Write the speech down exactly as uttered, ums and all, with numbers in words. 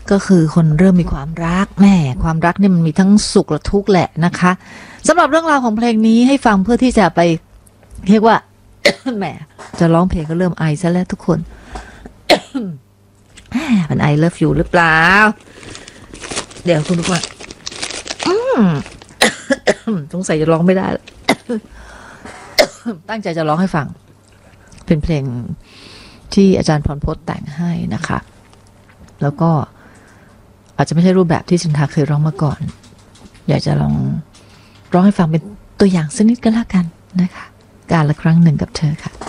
ก็คือคนเริ่มมีความรักแม่ความรักเนี่ยมันมีทั้งสุขและทุกข์แหละนะคะสำหรับเรื่องราวของเพลงนี้ให้ฟังเพื่อที่จะไปเรียกว่า แหมจะร้องเพลงก็เริ่มไอซะแล้วทุกคน มันไอเลิฟยูหรือเปล่าเดี๋ยวคุณทุกคนสงสัยจะร้องไม่ได้ ตั้งใจจะร้องให้ฟังเป็นเพลงที่อาจารย์พรพจน์แต่งให้นะคะแล้วก็อาจจะไม่ใช่รูปแบบที่สินทาเคยร้องมาก่อนอยากจะลองร้องให้ฟังเป็นตัวอย่างสักนิดก็แล้วกันนะคะการละครั้งหนึ่งกับเธอค่ะ